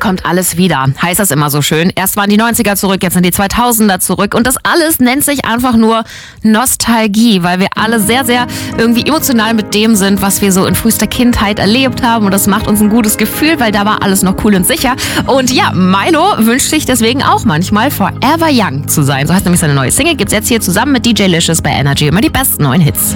kommt alles wieder. Heißt das immer so schön. Erst waren die 90er zurück, jetzt sind die 2000er zurück. Und das alles nennt sich einfach nur Nostalgie, weil wir alle sehr, sehr irgendwie emotional mit dem sind, was wir so in frühester Kindheit erlebt haben. Und das macht uns ein gutes Gefühl, weil da war alles noch cool und sicher. Und ja, Milo wünscht sich deswegen auch manchmal Forever Young zu sein. So heißt nämlich seine neue Single. Gibt's jetzt hier zusammen mit DJ Licious bei Energy immer die besten neuen Hits.